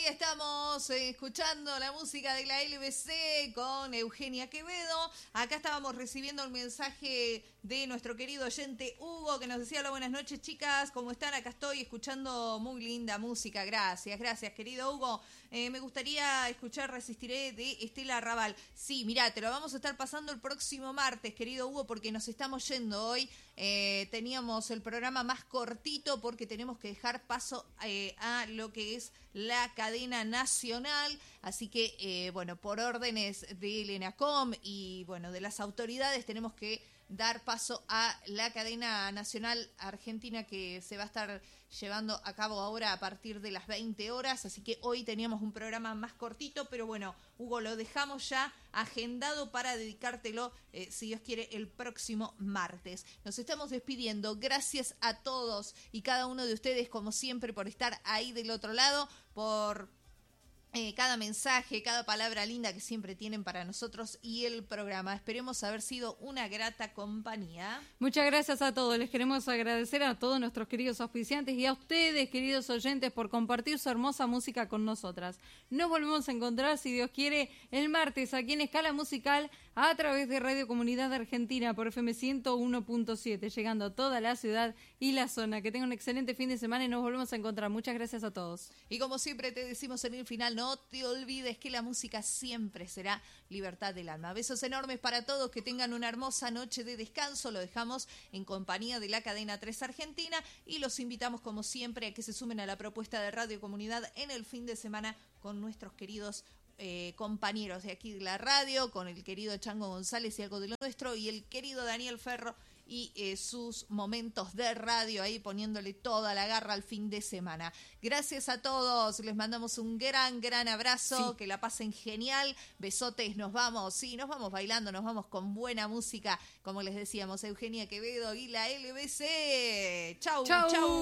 estamos escuchando la música de la LBC con Eugenia Quevedo. Acá estábamos recibiendo un mensaje de nuestro querido oyente Hugo que nos decía: hola, buenas noches chicas, ¿cómo están? Acá estoy escuchando muy linda música. Gracias querido Hugo. Me gustaría escuchar Resistiré de Estela Raval. Sí, mirá, te lo vamos a estar pasando el próximo martes, querido Hugo, porque nos estamos yendo hoy. Teníamos el programa más cortito porque tenemos que dejar paso a lo que es la cadena nacional, así que por órdenes del ENACOM y de las autoridades tenemos que dar paso a la cadena nacional argentina que se va a estar llevando a cabo ahora a partir de las 20 horas, así que hoy teníamos un programa más cortito, pero Hugo, lo dejamos ya agendado para dedicártelo, si Dios quiere, el próximo martes. Nos estamos despidiendo, gracias a todos y cada uno de ustedes, como siempre, por estar ahí del otro lado, por cada mensaje, cada palabra linda que siempre tienen para nosotros y el programa. Esperemos haber sido una grata compañía. Muchas gracias a todos. Les queremos agradecer a todos nuestros queridos auspiciantes y a ustedes, queridos oyentes, por compartir su hermosa música con nosotras. Nos volvemos a encontrar, si Dios quiere, el martes aquí en Escala Musical a través de Radio Comunidad Argentina por FM 101.7, llegando a toda la ciudad y la zona. Que tengan un excelente fin de semana y nos volvemos a encontrar. Muchas gracias a todos. Y como siempre te decimos en el final, no te olvides que la música siempre será libertad del alma. Besos enormes para todos, que tengan una hermosa noche de descanso. Lo dejamos en compañía de la cadena 3 Argentina y los invitamos como siempre a que se sumen a la propuesta de Radio Comunidad en el fin de semana con nuestros queridos compañeros de aquí de la radio, con el querido Chango González y Algo de lo Nuestro y el querido Daniel Ferro y sus momentos de radio ahí poniéndole toda la garra al fin de semana. Gracias a todos, les mandamos un gran abrazo, que la pasen genial, besotes, nos vamos bailando, nos vamos con buena música, como les decíamos, Eugenia Quevedo y la LBC. Chau.